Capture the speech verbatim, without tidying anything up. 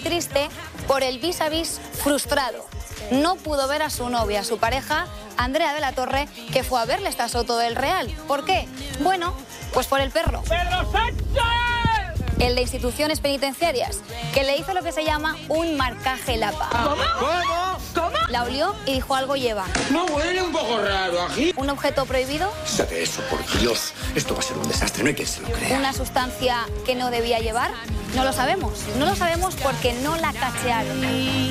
triste por el vis a vis frustrado. No pudo ver a su novia, a su pareja, Andrea de la Torre, que fue a verle esta Soto del Real. ¿Por qué? Bueno, pues por el perro. ¡Pedro Sánchez! El de instituciones penitenciarias, que le hizo lo que se llama un marcaje lapa. ¿Cómo? ¿Cómo? ¿Cómo? La olió y dijo algo lleva. No huele un poco raro aquí. Un objeto prohibido. ¿Sabe eso? Por Dios, esto va a ser un desastre, no hay quien se lo crea. Una sustancia que no debía llevar. No lo sabemos. No lo sabemos porque no la cachearon.